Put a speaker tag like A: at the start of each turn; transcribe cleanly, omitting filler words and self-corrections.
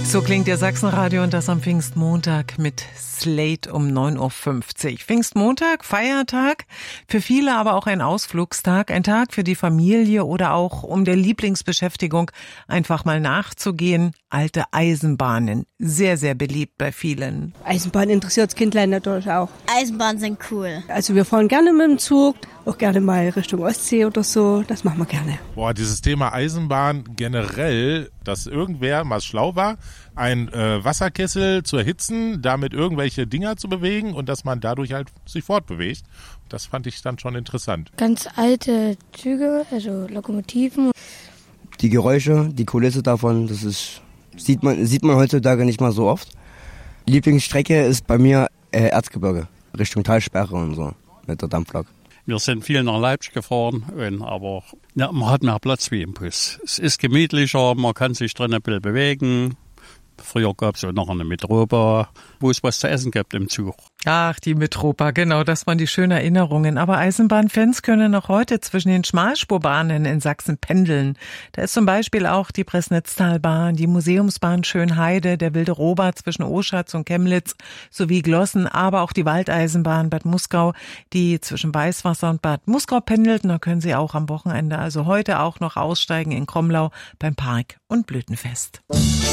A: So klingt der Sachsenradio und das am Pfingstmontag mit Slate um 9.50 Uhr. Pfingstmontag, Feiertag, für viele aber auch ein Ausflugstag, ein Tag für die Familie oder auch um der Lieblingsbeschäftigung einfach mal nachzugehen. Alte Eisenbahnen, sehr, sehr beliebt bei vielen.
B: Eisenbahn interessiert das Kindlein natürlich auch.
C: Eisenbahnen sind cool.
B: Also wir fahren gerne mit dem Zug, auch gerne mal Richtung Ostsee oder so, das machen wir gerne.
D: Boah, dieses Thema Eisenbahn generell, dass irgendwer mal schlau war, ein Wasserkessel zu erhitzen, damit irgendwelche Dinger zu bewegen und dass man dadurch halt sich fortbewegt. Das fand ich dann schon interessant.
E: Ganz alte Züge, also Lokomotiven.
F: Die Geräusche, die Kulisse davon, das ist, sieht man heutzutage nicht mal so oft. Lieblingsstrecke ist bei mir Erzgebirge, Richtung Talsperre und so, mit der Dampflok.
G: Wir sind viel nach Leipzig gefahren, aber ja, man hat mehr Platz wie im Bus. Es ist gemütlicher, man kann sich drin ein bisschen bewegen. Früher gab es auch noch eine Metropa, wo es was zu essen gibt im Zug.
A: Ach, die Metropa, genau, das waren die schönen Erinnerungen. Aber Eisenbahnfans können noch heute zwischen den Schmalspurbahnen in Sachsen pendeln. Da ist zum Beispiel auch die Pressnetztalbahn, die Museumsbahn Schönheide, der Wilde Robert zwischen Oschatz und Chemnitz sowie Glossen, aber auch die Waldeisenbahn Bad Muskau, die zwischen Weißwasser und Bad Muskau pendelt. Und da können Sie auch am Wochenende, also heute auch noch aussteigen in Kromlau beim Park- und Blütenfest.